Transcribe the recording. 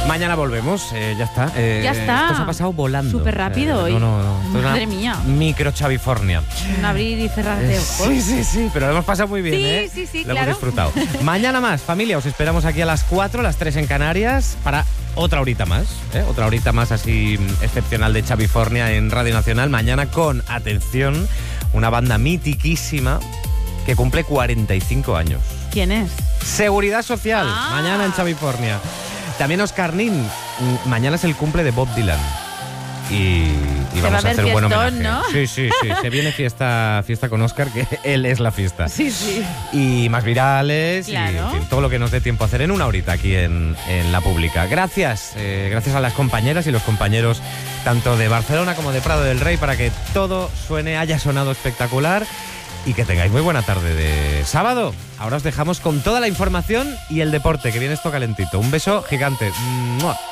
Mañana volvemos, ya está. Ya está. Esto se ha pasado volando. Súper rápido hoy. No. Madre mía. Micro Chavifornia. Un abrir y cerrar de ojos. Sí, pero lo hemos pasado muy bien, ¿eh? Sí, lo claro. hemos disfrutado. Mañana más, familia, os esperamos aquí a las 4, las 3 en Canarias, para otra horita más, ¿eh? Otra horita más así excepcional de Chavifornia en Radio Nacional. Mañana con, atención, una banda mitiquísima que cumple 45 años. ¿Quién es? Seguridad Social, mañana en Chavifornia. También Oscar Nin, mañana es el cumple de Bob Dylan. Y vamos a hacer un buen homenaje. ¿No? Sí, se viene fiesta con Oscar, que él es la fiesta. Sí. Y más virales, claro. Y en fin, todo lo que nos dé tiempo a hacer en una horita aquí en La Pública. Gracias a las compañeras y los compañeros tanto de Barcelona como de Prado del Rey para que todo haya sonado espectacular. Y que tengáis muy buena tarde de sábado. Ahora os dejamos con toda la información y el deporte, que viene esto calentito. Un beso gigante. ¡Mua!